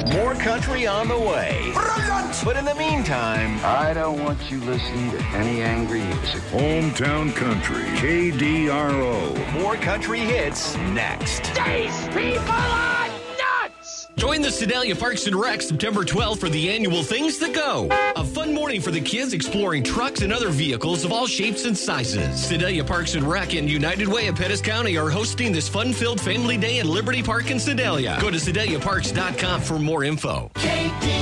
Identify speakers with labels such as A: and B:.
A: More country on the way. Brilliant! But in the meantime,
B: I don't want you listening to any angry music.
C: Hometown Country, KDRO.
A: more country hits next.
D: These people are nuts!
E: Join the Sedalia Parks and Rec September 12th for the annual Things That Go. A fun morning for the kids exploring trucks and other vehicles of all shapes and sizes. Sedalia Parks and Rec and United Way of Pettis County are hosting this fun-filled family day at Liberty Park in Sedalia. Go to SedaliaParks.com for more info.